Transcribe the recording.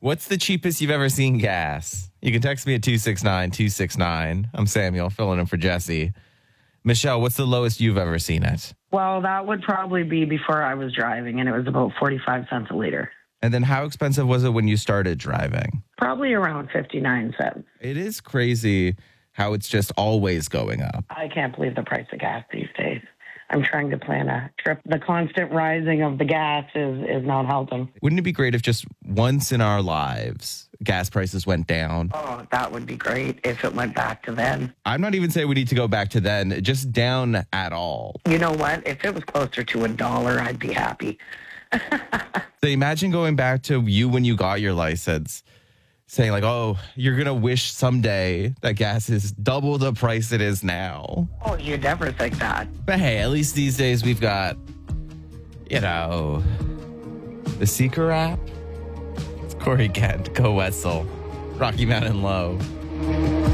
What's the cheapest you've ever seen gas? You can text me at 269-269. I'm Samuel, filling in for Jesse. Michelle, what's the lowest you've ever seen it? Well, that would probably be before I was driving, and it was about 45 cents a liter. And then how expensive was it when you started driving? Probably around 59 cents. It is crazy how it's just always going up. I can't believe the price of gas these days. I'm trying to plan a trip. The constant rising of the gas is not helping. Wouldn't it be great if just once in our lives, gas prices went down? Oh, that would be great if it went back to then. I'm not even saying we need to go back to then, just down at all. You know what? If it was closer to $1, I'd be happy. So imagine going back to you when you got your license, saying like, oh, you're going to wish someday that gas is double the price it is now. Oh, you'd never think that. But hey, at least these days we've got, the Seeker app. It's Corey Kent, Go Wessel, Rocky Mountain Low.